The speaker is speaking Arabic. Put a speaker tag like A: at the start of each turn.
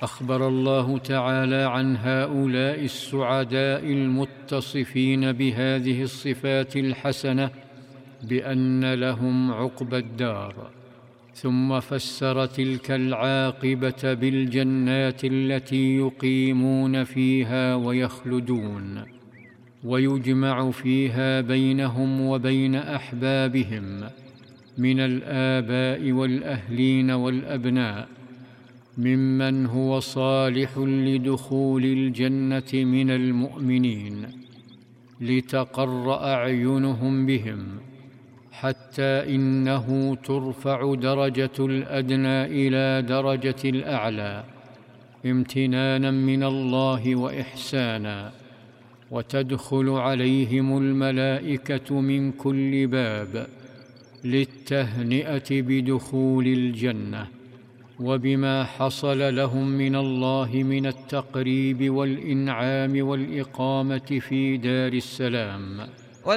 A: أخبر الله تعالى عن هؤلاء السعداء المتصفين بهذه الصفات الحسنة بأن لهم عقبى الدار، ثم فسر تلك العاقبة بالجنات التي يقيمون فيها ويخلدون، ويجمع فيها بينهم وبين أحبابهم من الآباء والأهلين والأبناء ممن هو صالح لدخول الجنة من المؤمنين، لتقر أعينهم بهم، حتى إنه ترفع درجة الأدنى إلى درجة الأعلى امتنانا من الله وإحسانا، وتدخل عليهم الملائكة من كل باب للتهنئة بدخول الجنة وبما حصل لهم من الله من التقريب والإنعام والإقامة في دار السلام.